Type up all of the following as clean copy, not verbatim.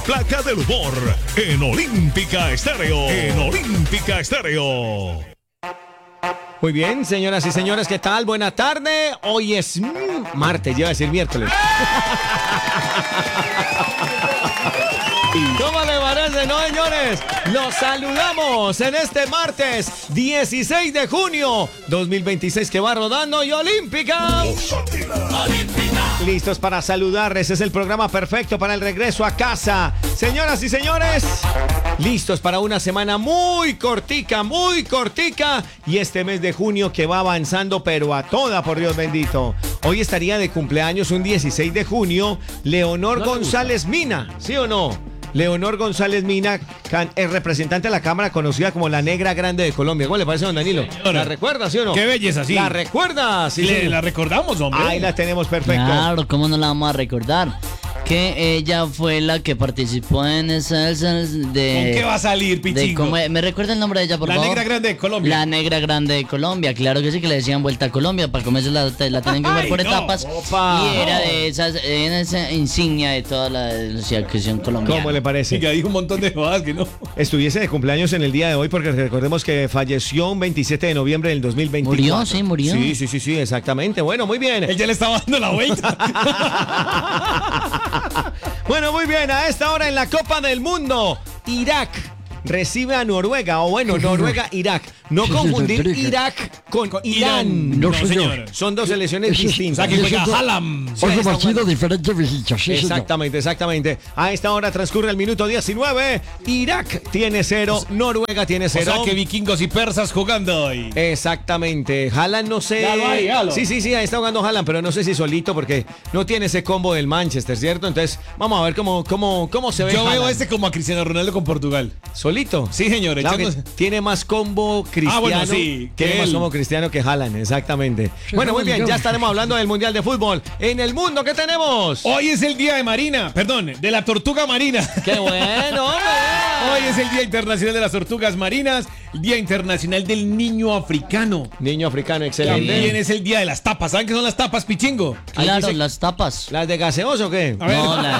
Placa del humor en Olímpica Estéreo. Muy bien, señoras y señores, ¿qué tal? Buena tarde. Hoy es martes, ya va a decir miércoles. ¿Cómo le parece, no, señores? Los saludamos en este martes 16 de junio 2026 que va rodando y Olímpica. Listos para saludarles. Es el programa perfecto para el regreso a casa. Señoras y señores, listos para una semana muy cortica. Y este mes de junio que va avanzando, pero a toda, por Dios bendito. Hoy estaría de cumpleaños un 16 de junio Leonor González Mina, ¿sí o no? Leonor González Mina es representante de la Cámara conocida como la Negra Grande de Colombia. ¿Cómo le parece, don Danilo? Señora, ¿La recuerda, sí o no? Qué belleza, sí. ¿La recuerda? Sí. La recordamos, hombre. Ahí la tenemos, perfecto. Claro, ¿cómo no la vamos a recordar? Que ella fue la que participó en esas de... ¿Con qué va a salir, Pichingo? ¿Me recuerda el nombre de ella, por favor? La Negra Grande de Colombia. La Negra Grande de Colombia, claro que sí, que le decían Vuelta a Colombia. Para comerse la tienen que comer por etapas. Opa. Y era de esas, en esa insignia de toda la asociación colombiana. ¿Cómo le parece? Sí, que dijo un montón de cosas que no. Estuviese de cumpleaños en el día de hoy porque recordemos que falleció un 27 de noviembre del 2024. Murió. Sí, exactamente. Bueno, muy bien. Él ya le estaba dando la vuelta. Bueno, muy bien, a esta hora en la Copa del Mundo, Irak recibe a Noruega, o bueno, Noruega-Irak. No confundir Irak con Irán. No, señor. Son dos selecciones distintas. Aquí juega Haaland. Otro partido diferente, visitas. Exactamente. A esta hora transcurre el minuto 19. Irak tiene 0, Noruega tiene 0. O sea que vikingos y persas jugando hoy. Exactamente. Haaland no sé. Halo. Sí, ahí está jugando Haaland, pero no sé si solito porque no tiene ese combo del Manchester, ¿cierto? Entonces, vamos a ver cómo se ve. Yo Haaland. veo como a Cristiano Ronaldo con Portugal. ¿Solito? Sí, señor. Claro que tiene más combo cristiano. Bueno, sí. Tiene más él. combo cristiano que Haaland, exactamente. Bueno, muy bien, ya estaremos hablando del Mundial de Fútbol. En el mundo, ¿qué tenemos? Hoy es el día de la tortuga marina. ¡Qué bueno, hombre! Hoy es el Día Internacional de las Tortugas Marinas, el Día Internacional del Niño Africano. Niño africano, excelente. También es el Día de las tapas. ¿Saben qué son las tapas, Pichingo? Claro, dice- las tapas. ¿Las de gaseoso o qué? A ver.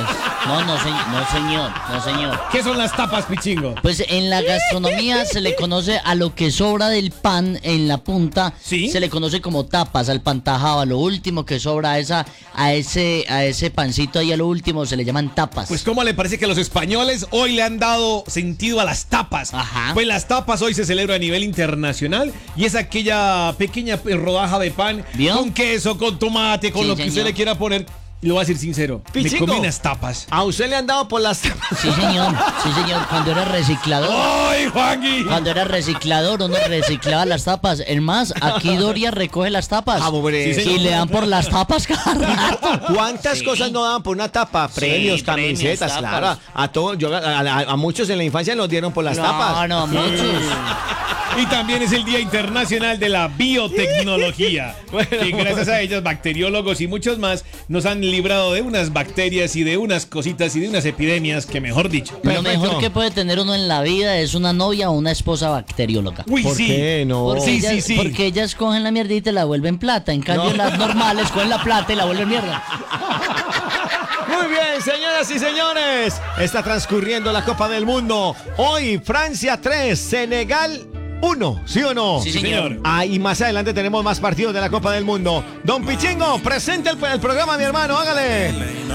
No, señor. ¿Qué son las tapas, Pichingo? Pues en la gastronomía se le conoce a lo que sobra del pan en la punta, ¿Sí? se le conoce como tapas, al pan tajado, a lo último que sobra a ese pancito ahí a lo último se le llaman tapas. Pues ¿cómo le parece que los españoles hoy le han dado sentido a las tapas? Ajá. Pues las tapas hoy se celebra a nivel internacional y es aquella pequeña rodaja de pan ¿Vio? con queso, con tomate, con Sí, lo que usted señor. le quiera poner. Y lo voy a decir sincero, Pichingo. me comí unas tapas. ¿A usted le han dado por las tapas? Sí, señor, cuando era reciclador. ¡Ay, Juangui! Cuando era reciclador, uno reciclaba las tapas. Es más, aquí Doria recoge las tapas. Ah, hombre. Sí, Y señor. le dan por las tapas cada rato. ¿Cuántas Sí. cosas no daban por una tapa? Premios, premios, camisetas, tapas. claro. A todos, a muchos en la infancia nos dieron por las tapas. No, muchos. Y también es el Día Internacional de la Biotecnología. Que gracias a ellas, bacteriólogos y muchos más nos han librado de unas bacterias y de unas cositas y de unas epidemias que, mejor dicho. Lo Perfecto. mejor que puede tener uno en la vida es una novia o una esposa bacterióloga. Uy, ¿Por sí. qué no? Porque, Sí. porque ellas cogen la mierdita y la vuelven plata. En cambio, las normales cogen la plata y la vuelven mierda. Muy bien, señoras y señores. Está transcurriendo la Copa del Mundo. Hoy Francia 3, Senegal 1, ¿sí o no? Sí, señor. Ah, y más adelante tenemos más partidos de la Copa del Mundo. Don Pichingo, presente el programa, mi hermano, hágale.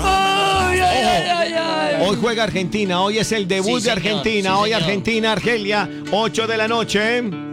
Hoy juega Argentina, hoy es el debut Sí, de señor, Argentina. sí, Hoy señor. Argentina, Argelia, 8 de la noche.